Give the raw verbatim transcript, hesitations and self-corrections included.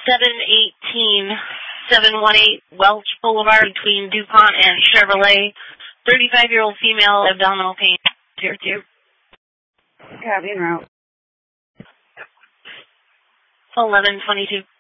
seven eighteen seven one eight Welch Boulevard between DuPont and Chevrolet. thirty-five-year-old female, abdominal pain. Tier two. Copy en route. eleven twenty-two.